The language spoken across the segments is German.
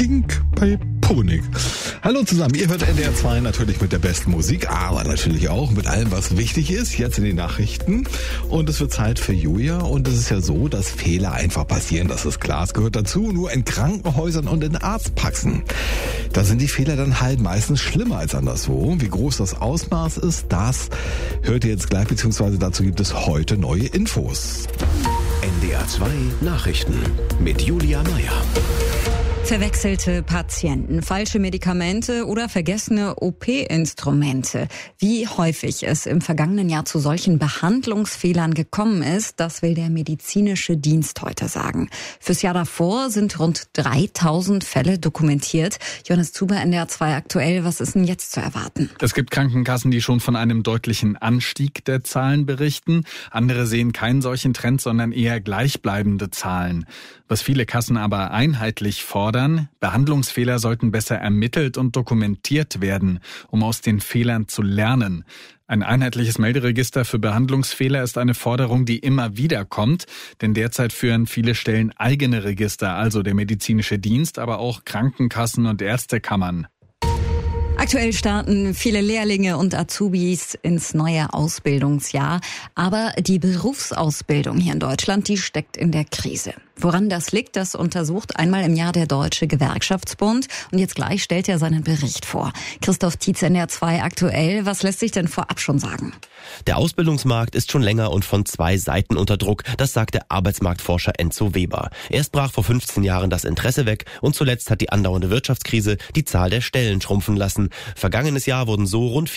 Link bei Punik. Hallo zusammen, ihr hört NDR 2 natürlich mit der besten Musik, aber natürlich auch mit allem, was wichtig ist, jetzt in den Nachrichten. Und es wird Zeit für Julia und es ist ja so, dass Fehler einfach passieren, das ist klar, es gehört dazu, nur in Krankenhäusern und in Arztpraxen. Da sind die Fehler dann halt meistens schlimmer als anderswo. Wie groß das Ausmaß ist, das hört ihr jetzt gleich, beziehungsweise dazu gibt es heute neue Infos. NDR 2 Nachrichten mit Julia Meyer. Verwechselte Patienten, falsche Medikamente oder vergessene OP-Instrumente. Wie häufig es im vergangenen Jahr zu solchen Behandlungsfehlern gekommen ist, das will der medizinische Dienst heute sagen. Fürs Jahr davor sind rund 3000 Fälle dokumentiert. Johannes Zuber, NDR 2 aktuell, was ist denn jetzt zu erwarten? Es gibt Krankenkassen, die schon von einem deutlichen Anstieg der Zahlen berichten. Andere sehen keinen solchen Trend, sondern eher gleichbleibende Zahlen. Was viele Kassen aber einheitlich fordern, Behandlungsfehler sollten besser ermittelt und dokumentiert werden, um aus den Fehlern zu lernen. Ein einheitliches Melderegister für Behandlungsfehler ist eine Forderung, die immer wieder kommt, denn derzeit führen viele Stellen eigene Register, also der medizinische Dienst, aber auch Krankenkassen und Ärztekammern. Aktuell starten viele Lehrlinge und Azubis ins neue Ausbildungsjahr. Aber die Berufsausbildung hier in Deutschland, die steckt in der Krise. Woran das liegt, das untersucht einmal im Jahr der Deutsche Gewerkschaftsbund. Und jetzt gleich stellt er seinen Bericht vor. Christoph Tietz, NDR 2 aktuell. Was lässt sich denn vorab schon sagen? Der Ausbildungsmarkt ist schon länger und von zwei Seiten unter Druck. Das sagt der Arbeitsmarktforscher Enzo Weber. Erst brach vor 15 Jahren das Interesse weg und zuletzt hat die andauernde Wirtschaftskrise die Zahl der Stellen schrumpfen lassen. Vergangenes Jahr wurden so rund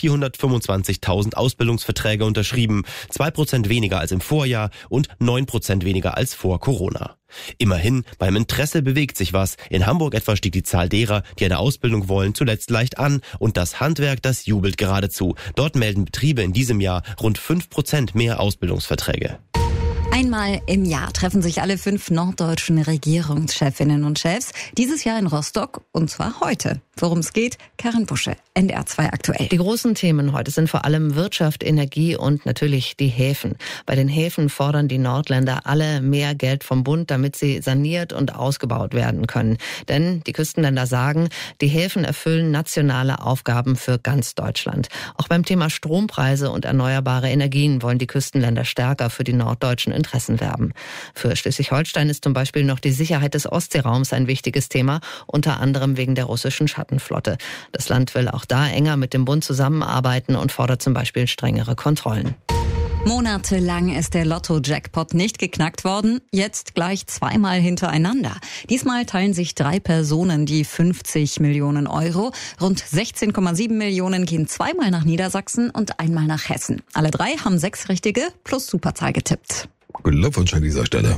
425.000 Ausbildungsverträge unterschrieben, 2% weniger als im Vorjahr und 9% weniger als vor Corona. Immerhin, beim Interesse bewegt sich was. In Hamburg etwa stieg die Zahl derer, die eine Ausbildung wollen, zuletzt leicht an und das Handwerk, das jubelt geradezu. Dort melden Betriebe in diesem Jahr rund 5% mehr Ausbildungsverträge. Einmal im Jahr treffen sich alle 5 norddeutschen Regierungschefinnen und Chefs. Dieses Jahr in Rostock und zwar heute. Worum es geht, Karin Busche, NDR 2 aktuell. Die großen Themen heute sind vor allem Wirtschaft, Energie und natürlich die Häfen. Bei den Häfen fordern die Nordländer alle mehr Geld vom Bund, damit sie saniert und ausgebaut werden können. Denn die Küstenländer sagen, die Häfen erfüllen nationale Aufgaben für ganz Deutschland. Auch beim Thema Strompreise und erneuerbare Energien wollen die Küstenländer stärker für die norddeutschen Interessen werben. Für Schleswig-Holstein ist zum Beispiel noch die Sicherheit des Ostseeraums ein wichtiges Thema, unter anderem wegen der russischen Schattenflotte. Das Land will auch da enger mit dem Bund zusammenarbeiten und fordert zum Beispiel strengere Kontrollen. Monatelang ist der Lotto-Jackpot nicht geknackt worden, jetzt gleich zweimal hintereinander. Diesmal teilen sich 3 Personen die 50 Millionen Euro. Rund 16,7 Millionen gehen zweimal nach Niedersachsen und einmal nach Hessen. Alle 3 haben 6 richtige plus Superzahl getippt. Glückwunsch an dieser Stelle.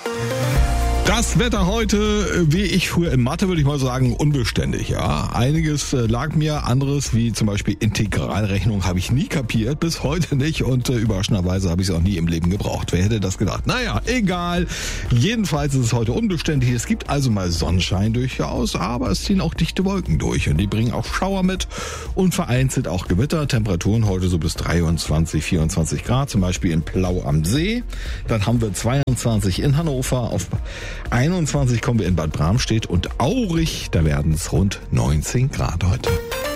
Das Wetter heute, wie ich früher in Mathe, würde ich mal sagen, unbeständig. Ja, einiges lag mir, anderes wie zum Beispiel Integralrechnung habe ich nie kapiert, bis heute nicht und überraschenderweise habe ich es auch nie im Leben gebraucht. Wer hätte das gedacht? Naja, egal. Jedenfalls ist es heute unbeständig. Es gibt also mal Sonnenschein durchaus, aber es ziehen auch dichte Wolken durch und die bringen auch Schauer mit und vereinzelt auch Gewitter. Temperaturen heute so bis 23, 24 Grad, zum Beispiel in Plau am See. Dann haben wir 22 in Hannover, auf 21 kommen wir in Bad Bramstedt und Aurich, da werden es rund 19 Grad heute.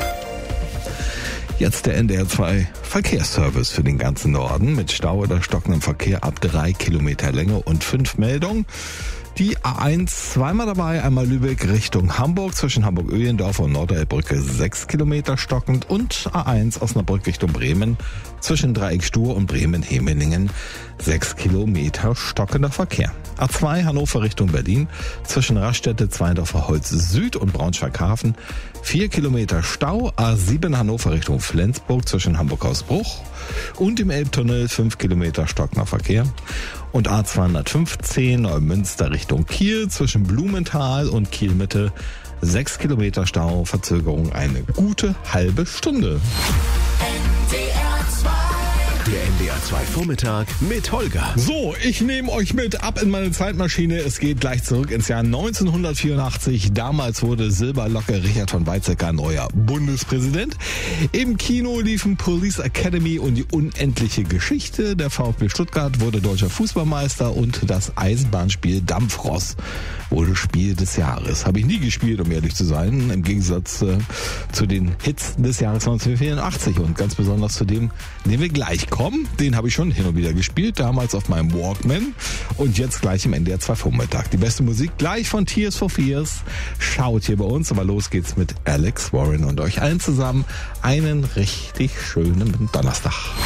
Jetzt der NDR 2 Verkehrsservice für den ganzen Norden mit Stau oder stockendem Verkehr ab 3 Kilometer Länge und 5 Meldungen. Die A1 zweimal dabei, einmal Lübeck Richtung Hamburg, zwischen Hamburg-Öhlendorf und Norderelbrücke 6 Kilometer stockend und A1 Osnabrück Richtung Bremen, zwischen Dreieckstuhr und Bremen-Hemelingen 6 Kilometer stockender Verkehr. A2 Hannover Richtung Berlin, zwischen Raststätte, Zweindorfer Holz Süd und Braunschweig-Hafen 4 Kilometer Stau. A7 Hannover Richtung Flensburg, zwischen Hamburg-Hausbruch und im Elbtunnel 5 Kilometer stockender Verkehr. Und A215 Neumünster Richtung Kiel, zwischen Blumenthal und Kielmitte 6 Kilometer Stau, Verzögerung eine gute halbe Stunde. Der NDR SWR 2 Vormittag mit Holger. So, ich nehme euch mit ab in meine Zeitmaschine. Es geht gleich zurück ins Jahr 1984. Damals wurde Silberlocke Richard von Weizsäcker neuer Bundespräsident. Im Kino liefen Police Academy und die unendliche Geschichte. Der VfB Stuttgart wurde deutscher Fußballmeister und das Eisenbahnspiel Dampfross wurde Spiel des Jahres. Habe ich nie gespielt, um ehrlich zu sein, im Gegensatz zu den Hits des Jahres 1984 und ganz besonders zu dem, den wir gleich kommen. Den habe ich schon hin und wieder gespielt, damals auf meinem Walkman und jetzt gleich im NDR 2 Vormittag. Die beste Musik gleich von Tears for Fears. Schaut hier bei uns, aber los geht's mit Alex Warren und euch allen zusammen einen richtig schönen Donnerstag.